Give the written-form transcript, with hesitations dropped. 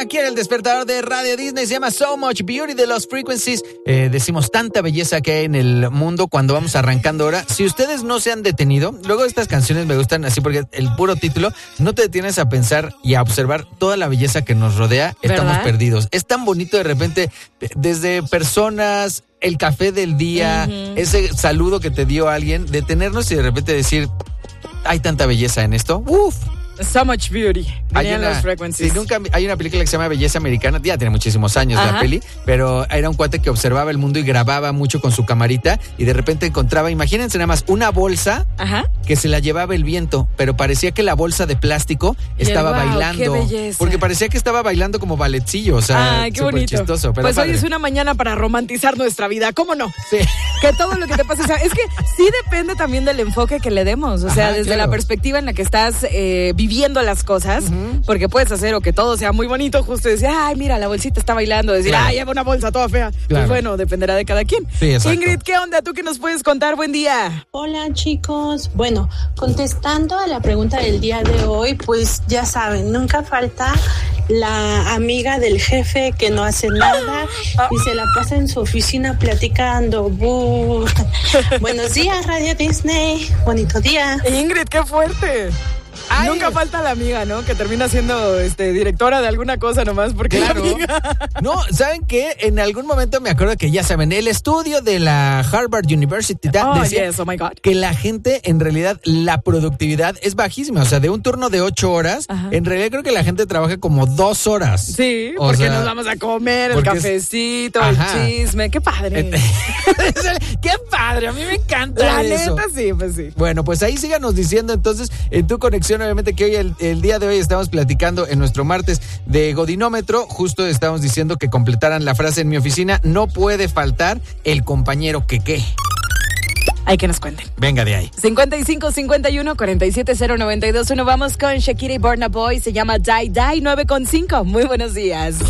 aquí en el despertador de Radio Disney. Se llama So Much Beauty de Lost Frequencies. Decimos tanta belleza que hay en el mundo cuando vamos arrancando ahora. Si ustedes no se han detenido, luego estas canciones me gustan así porque el puro título, no te detienes a pensar y a observar toda la belleza que nos rodea. ¿Verdad? Estamos perdidos. Es tan bonito de repente, desde personas, el café del día, ese saludo que te dio alguien, detenernos y de repente decir, hay tanta belleza en esto. ¡Uf! So Much Beauty. Los Frequencies. Sí, hay una película que se llama Belleza Americana, ya tiene muchísimos años la peli, pero era un cuate que observaba el mundo y grababa mucho con su camarita y de repente encontraba, imagínense nada más, una bolsa que se la llevaba el viento, pero parecía que la bolsa de plástico estaba bailando. ¡Qué belleza! Porque parecía que estaba bailando como balletcillo, o sea, qué bonito. Chistoso. Pero pues padre. Hoy es una mañana para romantizar nuestra vida, ¿cómo no? Sí. Que todo lo que te pase, o sea, es que sí depende también del enfoque que le demos, o sea, desde la perspectiva en la que estás viviendo las cosas, porque puedes hacer o que todo sea muy bonito, justo decir, ay, mira, la bolsita está bailando, decir, ay, lleva una bolsa toda fea. Claro. Pues bueno, dependerá de cada quien. Sí, exacto. Ingrid, ¿qué onda? ¿Tú qué nos puedes contar? Buen día. Hola, chicos. Bueno, contestando a la pregunta del día de hoy, pues ya saben, nunca falta la amiga del jefe que no hace nada y se la pasa en su oficina platicando. Buenos días, Radio Disney. Bonito día. Ingrid, qué fuerte. Ay, nunca falta la amiga, ¿no? Que termina siendo directora de alguna cosa nomás porque claro. No, ¿saben qué? En algún momento me acuerdo que ya saben, el estudio de la Harvard University decía oh my God. Que la gente, en realidad, la productividad es bajísima. O sea, de un turno de 8 horas, en realidad creo que la gente trabaja como 2 horas. Sí, porque nos vamos a comer, el cafecito, el chisme. ¡Qué padre! ¡Qué padre! A mí me encanta la eso. neta, sí, pues sí. Bueno, pues ahí síganos diciendo entonces en tu conexión. Obviamente que hoy, el día de hoy estamos platicando en nuestro martes de Godinómetro, justo estamos diciendo que completaran la frase: en mi oficina no puede faltar el compañero que qué. Hay que nos cuenten. Venga de ahí. 55-51-47-092-1. Vamos con Shakira y Burna Boy. Se llama Die Die 9.5. Muy buenos días.